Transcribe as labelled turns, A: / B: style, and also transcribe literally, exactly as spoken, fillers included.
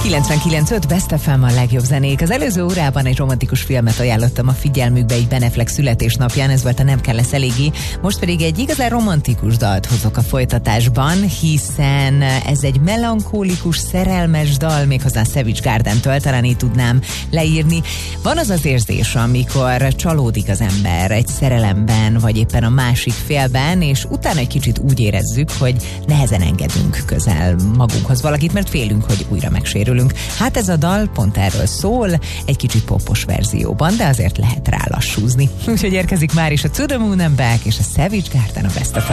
A: kilencvenkilenc öt Best ef em a legjobb zenék. Az előző órában egy romantikus filmet ajánlottam a figyelmükbe egy Ben Affleck születésnapján, ez volt a Nem kell lesz eléggé. Most pedig egy igazán romantikus dalt hozok a folytatásban, hiszen ez egy melankólikus, szerelmes dal, méghozzá Savage Garden-től, talán így tudnám leírni. Van az az érzés, amikor csalódik az ember egy szerelemben, vagy éppen a másik félben, és utána egy kicsit úgy érezzük, hogy nehezen engedünk közel magunkhoz valakit, mert félünk, hogy újra megsérülünk. Hát ez a dal pont erről szól, egy kicsit popos verzióban, de azért lehet rá lassúzni. Úgyhogy érkezik már is a To The Moon and Back és a Savage Garden a Best of